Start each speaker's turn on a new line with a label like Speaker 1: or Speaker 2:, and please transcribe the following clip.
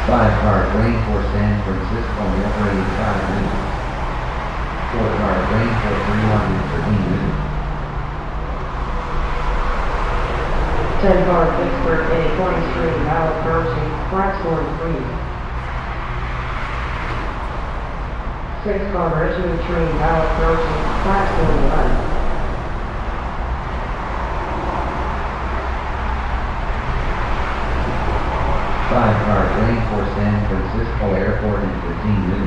Speaker 1: 5-car train for San Francisco operating 5 minutes. 4-car train for 313 minutes.
Speaker 2: 10-car Pittsburgh A 20th Street now approaching platform 3. 6-car Richmond train now approaching platform 11.
Speaker 1: 5-car train for San Francisco Airport in 15 minutes.